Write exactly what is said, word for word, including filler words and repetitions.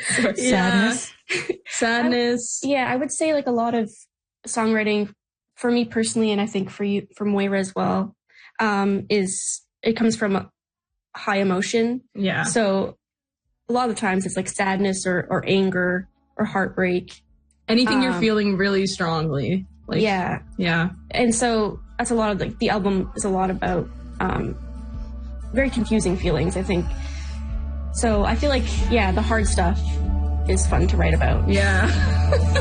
Sadness. Sadness. I, yeah, I would say like a lot of songwriting for me personally, and I think for you, for Moira as well, um, is it comes from high emotion. Yeah. So a lot of times it's like sadness or, or anger or heartbreak. Anything um, you're feeling really strongly. Like, yeah. Yeah. And so that's a lot of like the album is a lot about um, very confusing feelings, I think. So I feel like, yeah, the hard stuff is fun to write about. Yeah.